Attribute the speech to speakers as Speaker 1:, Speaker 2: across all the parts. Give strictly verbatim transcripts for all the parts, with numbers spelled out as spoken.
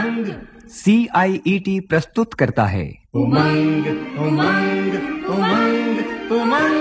Speaker 1: उमंग
Speaker 2: सी आई E T प्रस्तुत करता है
Speaker 1: उमंग उमंग उमंग उमंग।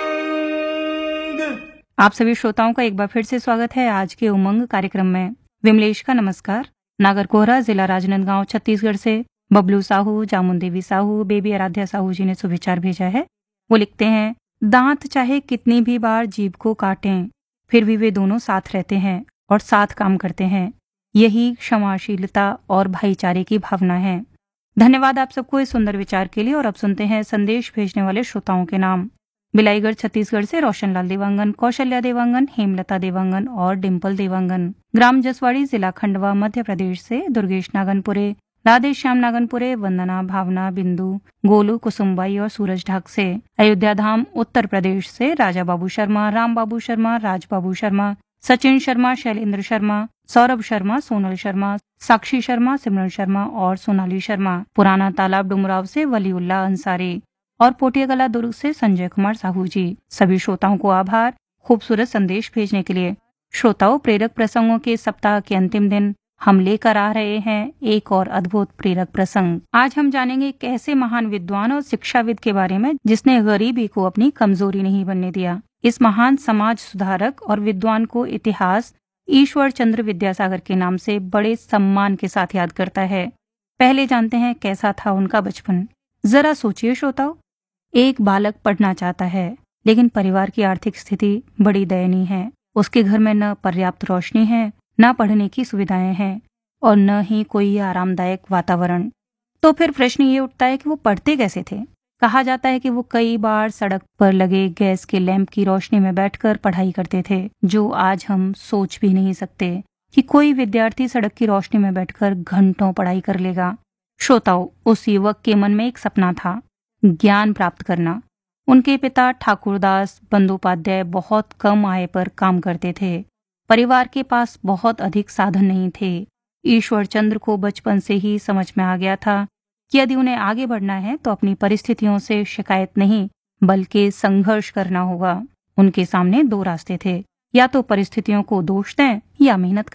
Speaker 3: आप सभी श्रोताओं का एक बार फिर से स्वागत है आज के उमंग कार्यक्रम में। विमलेश का नमस्कार। नागरकोहरा, जिला राजनांदगांव, छत्तीसगढ़ से बबलू साहू, जामुन देवी साहू, बेबी आराध्या साहू जी ने सुविचार भेजा है। वो लिखते हैं, दांत चाहे कितनी भी बार जीभ को काटें, फिर भी वे दोनों साथ रहते हैं और साथ काम करते हैं। यही क्षमाशीलता और भाईचारे की भावना है। धन्यवाद आप सबको इस सुंदर विचार के लिए। और अब सुनते हैं संदेश भेजने वाले श्रोताओं के नाम। बिलाईगढ़ छत्तीसगढ़ से रोशनलाल देवांगन, कौशल्या देवांगन, हेमलता देवांगन और डिम्पल देवांगन। ग्राम जसवाड़ी, जिला खंडवा, मध्य प्रदेश से दुर्गेश नागनपुरे, राधे श्याम नागनपुरे, वंदना, भावना, बिंदु, गोलू, कुसुमबाई और सूरज ढाक से। अयोध्या धाम उत्तर प्रदेश से राजा बाबू शर्मा, राम बाबू शर्मा, राज बाबू शर्मा, सचिन शर्मा, शैलेंद्र शर्मा, सौरभ शर्मा, सोनल शर्मा, साक्षी शर्मा, सिमरन शर्मा और सोनाली शर्मा। पुराना तालाब डुमराव से वलीउल्लाह अंसारी और पोटियागला दुर्ग से संजय कुमार साहू जी। सभी श्रोताओं को आभार खूबसूरत संदेश भेजने के लिए। श्रोताओं, प्रेरक प्रसंगों के सप्ताह के अंतिम दिन हम लेकर आ रहे हैं एक और अद्भुत प्रेरक प्रसंग। आज हम जानेंगे एक ऐसे महान विद्वान और शिक्षाविद के बारे में जिसने गरीबी को अपनी कमजोरी नहीं बनने दिया। इस महान समाज सुधारक और विद्वान को इतिहास ईश्वर चंद्र विद्यासागर के नाम से बड़े सम्मान के साथ याद करता है। पहले जानते हैं कैसा था उनका बचपन। जरा सोचिए श्रोताओं, एक बालक पढ़ना चाहता है, लेकिन परिवार की आर्थिक स्थिति बड़ी दयनीय है। उसके घर में न पर्याप्त रोशनी है, न पढ़ने की सुविधाएं हैं और न ही कोई आरामदायक वातावरण। तो फिर प्रश्न ये उठता है कि वो पढ़ते कैसे थे। कहा जाता है कि वो कई बार सड़क पर लगे गैस के लैंप की रोशनी में बैठकर पढ़ाई करते थे, जो आज हम सोच भी नहीं सकते कि कोई विद्यार्थी सड़क की रोशनी में बैठकर घंटों पढ़ाई कर लेगा। श्रोताओं, उस युवक के मन में एक सपना था, ज्ञान प्राप्त करना। उनके पिता ठाकुरदास बंदोपाध्याय बहुत कम आय पर काम करते थे। परिवार के पास बहुत अधिक साधन नहीं थे। ईश्वर चंद्र को बचपन से ही समझ में आ गया था कि यदि उन्हें आगे बढ़ना है तो अपनी परिस्थितियों से शिकायत नहीं बल्कि संघर्ष करना होगा। उनके सामने दो रास्ते थे, या तो परिस्थितियों को दोष दें या मेहनत